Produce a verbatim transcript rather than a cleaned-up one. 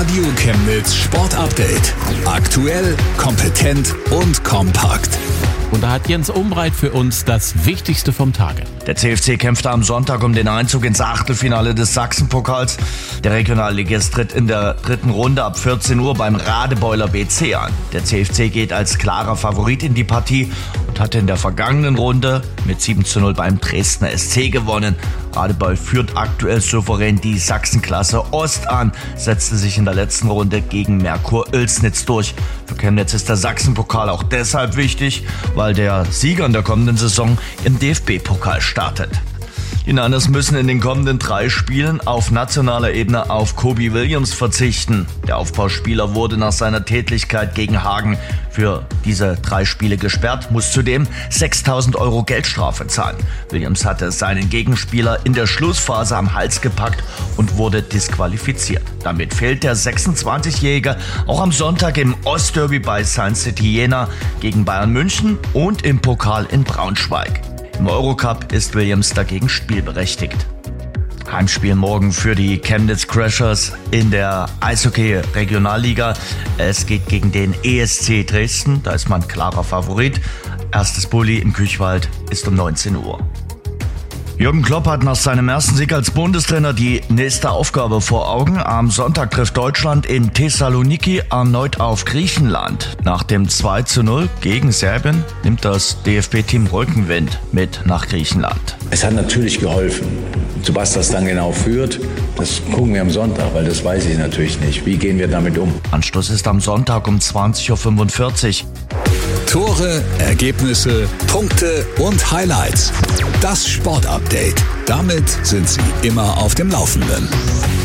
Radio Chemnitz Sport Update. Aktuell, kompetent und kompakt. Und da hat Jens Umbreit für uns das Wichtigste vom Tage. Der C F C kämpfte am Sonntag um den Einzug ins Achtelfinale des Sachsenpokals. Der Regionalligist tritt in der dritten Runde ab vierzehn Uhr beim Radebeuler B C an. Der C F C geht als klarer Favorit in die Partie und hatte in der vergangenen Runde mit sieben zu null beim Dresdner S C gewonnen. Radebeul führt aktuell souverän die Sachsenklasse Ost an, setzte sich in der letzten Runde gegen Merkur Oelsnitz durch. Für Chemnitz ist der Sachsenpokal auch deshalb wichtig, weil der Sieger in der kommenden Saison im D F B-Pokal startet. Die Niners müssen in den kommenden drei Spielen auf nationaler Ebene auf Kobe Williams verzichten. Der Aufbauspieler wurde nach seiner Tätlichkeit gegen Hagen für diese drei Spiele gesperrt, muss zudem sechstausend Euro Geldstrafe zahlen. Williams hatte seinen Gegenspieler in der Schlussphase am Hals gepackt und wurde disqualifiziert. Damit fehlt der sechsundzwanzigjährige auch am Sonntag im Ostderby bei Saint City Jena gegen Bayern München und im Pokal in Braunschweig. Im Eurocup ist Williams dagegen spielberechtigt. Heimspiel morgen für die Chemnitz Crashers in der Eishockey-Regionalliga. Es geht gegen den E S C Dresden, da ist man klarer Favorit. Erstes Bulli im Küchwald ist um neunzehn Uhr. Jürgen Klopp hat nach seinem ersten Sieg als Bundestrainer die nächste Aufgabe vor Augen. Am Sonntag trifft Deutschland in Thessaloniki erneut auf Griechenland. Nach dem zwei zu null gegen Serbien nimmt das D F B-Team Rückenwind mit nach Griechenland. Es hat natürlich geholfen. Zu was das dann genau führt, das gucken wir am Sonntag, weil das weiß ich natürlich nicht. Wie gehen wir damit um? Anstoß ist am Sonntag um zwanzig Uhr fünfundvierzig. Tore, Ergebnisse, Punkte und Highlights. Das Sportupdate. Damit sind Sie immer auf dem Laufenden.